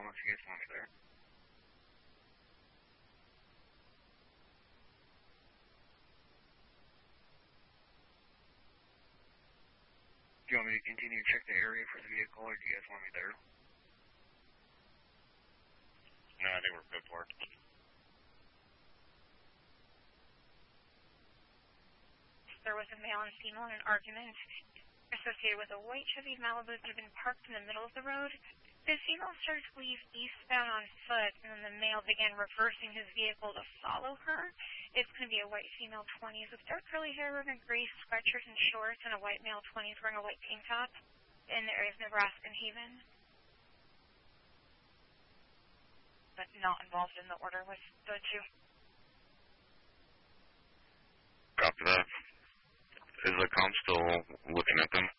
if you guys want me there. Do you want me to continue to check the area for the vehicle, or do you guys want me there? No, I think we're good for it. There was a male and female in an argument associated with a white Chevy Malibu that had been parked in the middle of the road. The female started to leave eastbound on foot, and then the male began reversing his vehicle to follow her. It's going to be a white female 20s with dark curly hair, wearing a gray sweatshirt and shorts, and a white male 20s wearing a white tank top in the area of Nebraska and Haven. But not involved in the order with the two. Copy that. Is the comp still looking at them?